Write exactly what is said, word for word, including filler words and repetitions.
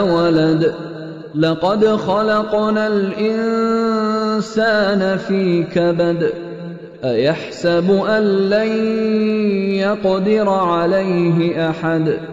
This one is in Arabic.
وَلَدٍ لَقَدْ خَلَقْنَا الْإِنسَانَ فِي كَبَدٍ أَيَحْسَبُ أَن لَّن يَقْدِرَ عَلَيْهِ أَحَدٌ